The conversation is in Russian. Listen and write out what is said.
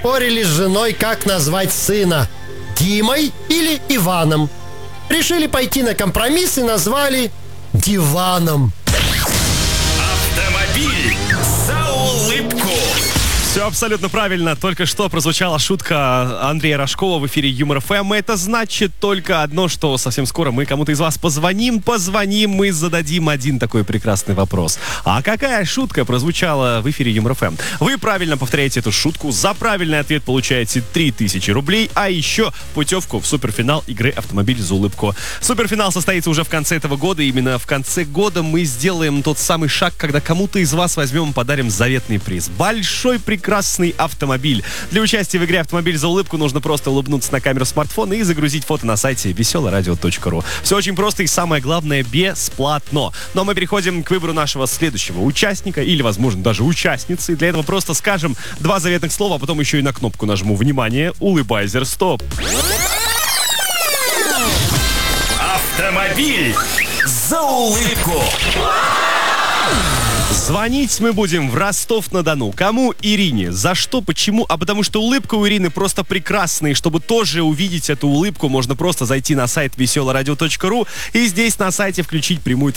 спорили с женой, как назвать сына. Димой или Иваном. Решили пойти на компромисс и назвали Диваном. Автомобиль за улыбку. Все абсолютно правильно. Только что прозвучала шутка Андрея Рожкова в эфире Юмор ФМ. Это значит только одно, что совсем скоро мы кому-то из вас позвоним, мы зададим один такой прекрасный вопрос. А какая шутка прозвучала в эфире Юмор ФМ? Вы правильно повторяете эту шутку. За правильный ответ получаете 3000 рублей, а еще путевку в суперфинал игры «Автомобиль за улыбку». Суперфинал состоится уже в конце этого года. Именно в конце года мы сделаем тот самый шаг, когда кому-то из вас возьмем и подарим заветный приз. Большой прекрасный автомобиль. Для участия в игре «Автомобиль за улыбку» нужно просто улыбнуться на камеру смартфона и загрузить фото на сайте веселорадио.ру. Все очень просто и, самое главное, бесплатно. Но мы переходим к выбору нашего следующего участника или, возможно, даже участницы. Для этого просто скажем два заветных слова, а потом еще и на кнопку нажму. Внимание, улыбайзер, стоп. Автомобиль за улыбку. Звонить мы будем в Ростов-на-Дону. Кому? Ирине. За что? Почему? А потому что улыбка у Ирины просто прекрасная. И чтобы тоже увидеть эту улыбку, можно просто зайти на сайт веселорадио.ру и здесь на сайте включить прямую